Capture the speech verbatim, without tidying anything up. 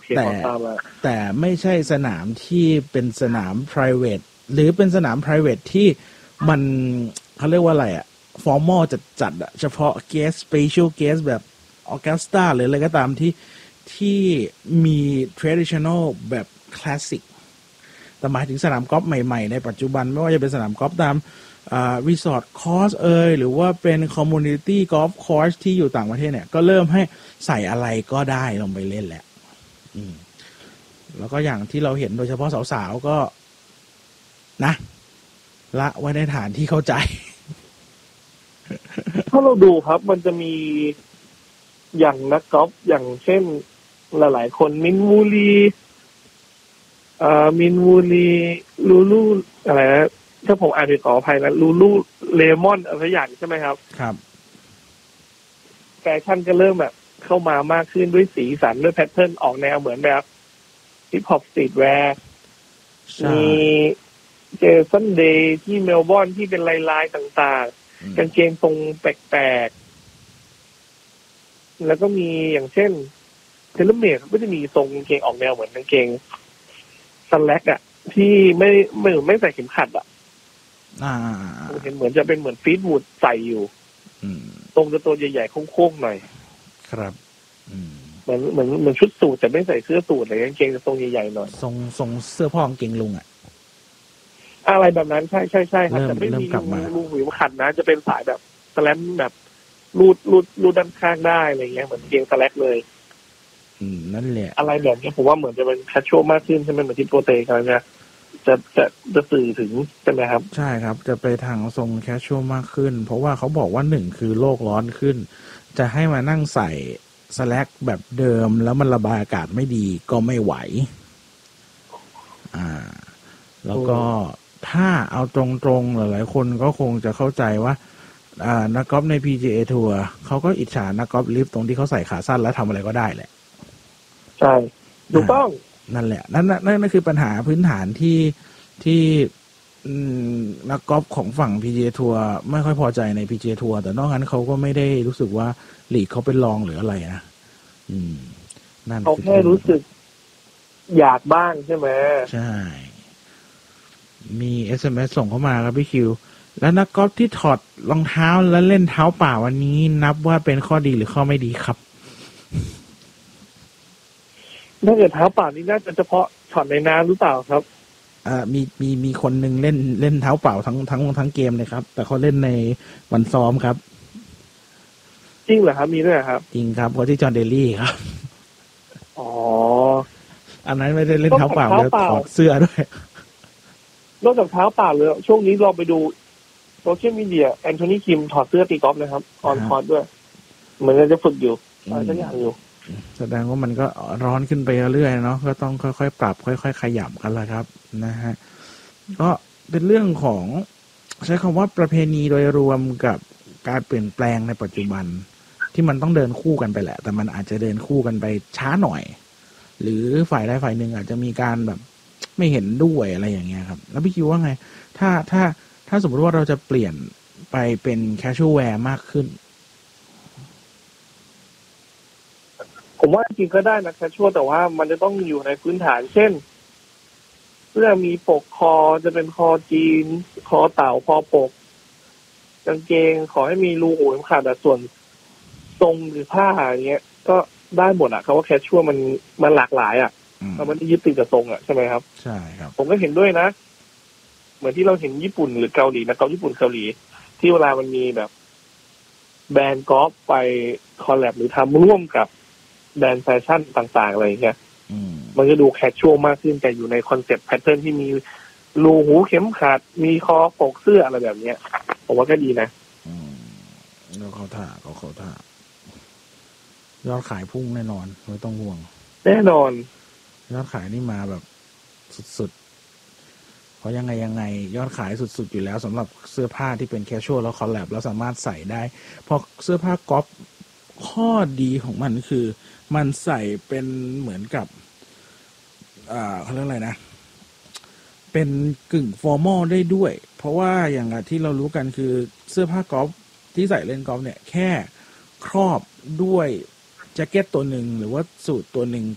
แต่แต่ไม่ใช่สนามที่เป็นสนาม private หรือเป็นสนาม private ที่มันเขาเรียกว่าอะไรอะ formal จัดจัดอะเฉพาะ guest special guest แบบ Augusta หรืออะไรก็ตามที่ที่มี traditional แบบ classic แต่หมายถึงสนามกอล์ฟใหม่ๆในปัจจุบันไม่ว่าจะเป็นสนามกอล์ฟตามอ่ารีสอร์ทคอร์สเอยหรือว่าเป็นคอมมูนิตี้กอล์ฟคอร์สที่อยู่ต่างประเทศเนี่ยก็เริ่มให้ใส่อะไรก็ได้ลงไปเล่นแหละอืมแล้วก็อย่างที่เราเห็นโดยเฉพาะสาวๆก็นะละไว้ในฐานที่เข้าใจถ้าเราดูครับมันจะมีอย่างนักกอล์ฟอย่างเช่นหลายๆคนมินวูลีอ่ามินวูลีลูลูอะไรนะถ้าผมอ่านผิดขออภัยนะลูลูเลมอนอะไรอย่างใช่ไหมครับครับแฟชั่นก็เริ่มแบบเข้ามามากขึ้นด้วยสีสันด้วยแพทเทิร์นออกแนวเหมือนแบบฮิปฮอปสตรีทแวร์มีเจสันเดย์ที่เมลเบิร์นที่เป็นลายๆต่างๆกางเกงทรงแปลกๆแล้วก็มีอย่างเช่นเทเลเมดก็จะมีทรงกางเกงออกแนวเหมือนกางเกงสแลกอะที่ไม่ไม่ไม่ใส่เข็มขัดอะอ่าเห็นเหมือนจะเป็นเหมือนฟีดวูดใส่อยู่ตรงจะตัวใหญ่ๆโค้งๆหน่อยครับเหมือนเหมือนเหมือนชุดสูทแต่ไม่ใส่เสื้อสูทเลยกางเกงจะทรงใหญ่ๆหน่อยทรงทรงเสื้อพ่อกางเกงลุงอะอะไรแบบนั้นใช่ใช่ใช่ครับแต่ไม่มีรูหูขัดนะจะเป็นสายแบบสแลมแบบรูดรูดรูดด้านข้างได้อะไรเงี้ยเหมือนเกงสแลกเลยอืมนั่นแหละอะไรแบบนี้ผมว่าเหมือนจะเป็นแคชชวลมากขึ้นใช่ไหมเหมือนที่โปรเตกันเนี่ยจะจะจะสื่อถึงใช่ไหมครับใช่ครับจะไปทางทรงแคชชวลมากขึ้นเพราะว่าเขาบอกว่าหนึ่งคือโลกร้อนขึ้นจะให้มานั่งใส่สแลกแบบเดิมแล้วมันระบายอากาศไม่ดีก็ไม่ไหวอ่าแล้วก็ถ้าเอาตรงๆหลายๆคนก็คงจะเข้าใจว่าอ่านักกอล์ฟใน พี จี เอ ทัวร์เขาก็อิจฉานักกอล์ฟลิฟต์ตรงที่เขาใส่ขาสั้นแล้วทำอะไรก็ได้แหละใช่ถูกต้องนั่นแหละนั่นนั่นนั่นคือปัญหาพื้นฐานที่ที่นักกอล์ฟของฝั่ง พี จี เอ ทัวร์ไม่ค่อยพอใจใน พี จี เอ ทัวร์แต่นอกนั้นเขาก็ไม่ได้รู้สึกว่าลีกเขาเป็นรองหรืออะไรนะอืมนั่นเขาแค่รู้สึกอยากบ้างใช่ไหมใช่มี เอส เอ็ม เอส ส่งเข้ามาครับพี่คิวแล้วนักกอล์ฟที่ถอดรองเท้าแล้วเล่นเท้าเปล่าวันนี้นับว่าเป็นข้อดีหรือข้อไม่ดีครับถ้าเกิดเท้าเปล่านี่น่าจะเฉพาะช็อตในน้ำหรือเปล่าครับอ่ามีมีมีคนหนึ่งเล่นเล่นเท้าเปล่าทั้งทั้งทั้งเกมเลยครับแต่เขาเล่นในวันซ้อมครับจริงเหรอครับมีด้วยครับจริงครับเพราะที่จอห์นเดลลี่ครับอ๋ออันนั้นไม่ได้เล่นเท้าเปล่าแล้วถอดเสื้อด้วยนอกจากเท้าเปล่าเลยช่วงนี้เราไปดูโซเชียลมีเดียแอนโทนีคิมถอดเสื้อตีกอล์ฟนะครับออนคอร์ดด้วยเหมือนจะฝึกอยู่อะไรสักอย่างอยู่แสดงว่ามันก็ร้อนขึ้นไปเรื่อยๆเนาะก็ต้องค่อยๆปรับค่อยๆขยับกันละครับนะฮะก็เป็นเรื่องของใช้คำว่าประเพณีโดยรวมกับการเปลี่ยนแปลงในปัจจุบันที่มันต้องเดินคู่กันไปแหละแต่มันอาจจะเดินคู่กันไปช้าหน่อยหรือฝ่ายใดฝ่ายหนึ่งอาจจะมีการแบบไม่เห็นด้วยอะไรอย่างเงี้ยครับแล้วพี่คิดว่าไงถ้าถ้าถ้าสมมติว่าเราจะเปลี่ยนไปเป็นแคชชวลแวร์มากขึ้นผมว่าจริงก็ได้นะแคชชวลแต่ว่ามันจะต้องอยู่ในพื้นฐานเช่นเสื้อมีปกคอจะเป็นคอจีนคอเต่าคอปกกางเกงขอให้มีรูหูขาดแต่ส่วนทรงหรือผ้าอย่างเงี้ยก็ได้หมดอ่ะคำว่าแคชชวลมันมันหลากหลายอ่ะมันไม่ได้ยึดติดกับทรงอ่ะใช่ไหมครับใช่ครับผมก็เห็นด้วยนะเหมือนที่เราเห็นญี่ปุ่นหรือเกาหลีนะเกาญี่ปุ่นเกาหลีที่เวลามันมีแบบแบรนด์กอล์ฟไปคอลแลบหรือทำร่วมกับแบรนด์แฟชั่นต่างๆอะไรเงี้ยมันจะดูแคชชวลมากขึ้นแต่อยู่ในคอนเซ็ปต์แพทเทิร์นที่มีรูหูเข็มขัดมีคอปกเสื้ออะไรแบบเนี้ยผมว่าก็ดีนะอืมแล้วเขาท่าเขาเขาท่ายอดขายพุ่งแน่นอนไม่ต้องห่วงแน่นอนยอดขายนี่มาแบบสุดๆเพราะยังไงยังไงยอดขายสุดๆอยู่แล้วสำหรับเสื้อผ้าที่เป็นแคชชวลแล้วคอลแลบแล้วสามารถใส่ได้เพราะเสื้อผ้ากอล์ฟข้อดีของมันคือมันใส่เป็นเหมือนกับอ่าเขาเรียกอะไรนะเป็นกึ่งฟอร์มอลได้ด้วยเพราะว่าอย่างที่เรารู้กันคือเสื้อผ้ากอล์ฟที่ใส่เล่นกอล์ฟเนี่ยแค่ครอบด้วยแจ็คเก็ตตัวหนึ่งหรือว่าสูทตัวหนึ่ง